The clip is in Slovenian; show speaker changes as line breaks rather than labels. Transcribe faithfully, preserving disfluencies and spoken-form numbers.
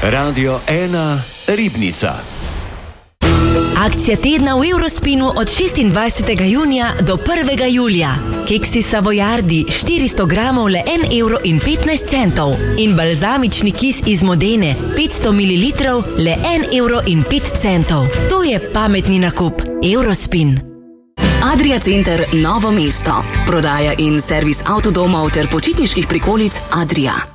Radio ena Ribnica.
Akcija tedna v Eurospinu od šestindvajsetega junija do prvega julija. Keksi Savoiardi štiristo gramov le en evro in petnajst centov in balzamični kis iz Modene petsto mililitrov le en evro in pet centov. To je pametni nakup. Eurospin.
Adria Center Novo mesto. Prodaja in servis avtodomov ter počitniških prikolic Adria.